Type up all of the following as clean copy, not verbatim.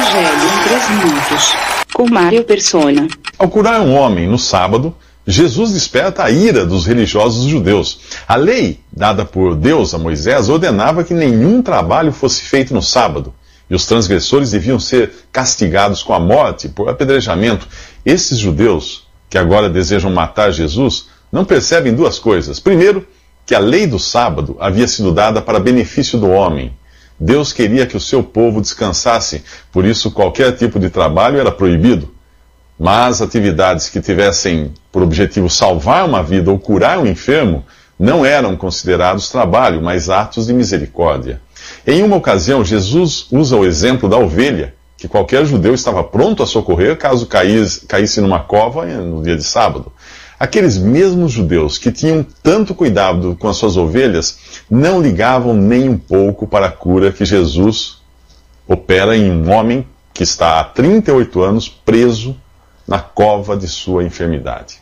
Evangelho em 3 minutos, com Mário Persona. Ao curar um homem no sábado, Jesus desperta a ira dos religiosos judeus. A lei dada por Deus a Moisés ordenava que nenhum trabalho fosse feito no sábado, e os transgressores deviam ser castigados com a morte por apedrejamento. Esses judeus, que agora desejam matar Jesus, não percebem duas coisas. Primeiro, que a lei do sábado havia sido dada para benefício do homem. Deus queria que o seu povo descansasse, por isso qualquer tipo de trabalho era proibido. Mas atividades que tivessem por objetivo salvar uma vida ou curar um enfermo não eram considerados trabalho, mas atos de misericórdia. Em uma ocasião, Jesus usa o exemplo da ovelha, que qualquer judeu estava pronto a socorrer caso caísse numa cova no dia de sábado. Aqueles mesmos judeus que tinham tanto cuidado com as suas ovelhas não ligavam nem um pouco para a cura que Jesus opera em um homem que está há 38 anos preso na cova de sua enfermidade.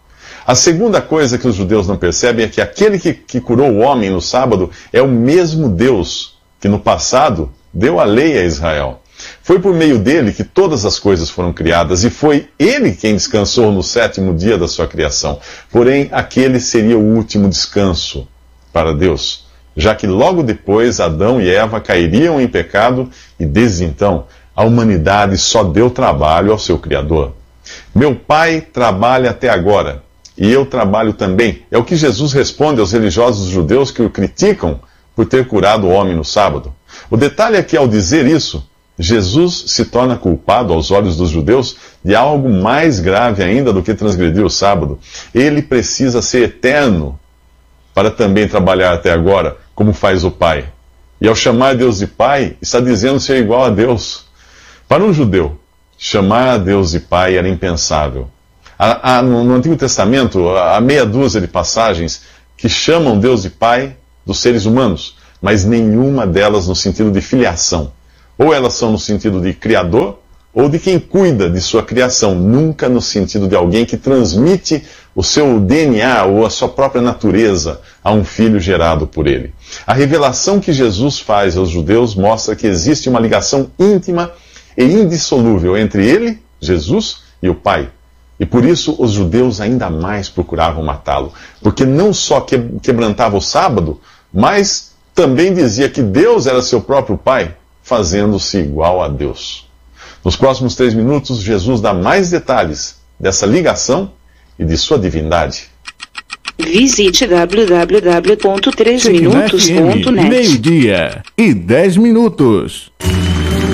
A segunda coisa que os judeus não percebem é que aquele que curou o homem no sábado é o mesmo Deus que no passado deu a lei a Israel. Foi por meio dele que todas as coisas foram criadas, e foi ele quem descansou no 7º dia da sua criação. Porém, aquele seria o último descanso para Deus, já que logo depois Adão e Eva cairiam em pecado, e desde então a humanidade só deu trabalho ao seu Criador. Meu Pai trabalha até agora, e eu trabalho também. É o que Jesus responde aos religiosos judeus que o criticam por ter curado o homem no sábado. O detalhe é que, ao dizer isso, Jesus se torna culpado aos olhos dos judeus de algo mais grave ainda do que transgredir o sábado. Ele precisa ser eterno para também trabalhar até agora, como faz o Pai. E ao chamar Deus de Pai, está dizendo ser igual a Deus. Para um judeu, chamar a Deus de Pai era impensável. No Antigo Testamento, há meia dúzia de passagens que chamam Deus de Pai dos seres humanos, mas nenhuma delas no sentido de filiação. Ou elas são no sentido de criador, ou de quem cuida de sua criação, nunca no sentido de alguém que transmite o seu DNA ou a sua própria natureza a um filho gerado por ele. A revelação que Jesus faz aos judeus mostra que existe uma ligação íntima e indissolúvel entre ele, Jesus, e o Pai. E por isso os judeus ainda mais procuravam matá-lo, porque não só quebrantava o sábado, mas também dizia que Deus era seu próprio Pai, fazendo-se igual a Deus. Nos próximos 3 minutos, Jesus dá mais detalhes dessa ligação e de sua divindade. Visite www.3minutos.net. Meio-dia e 10 minutos.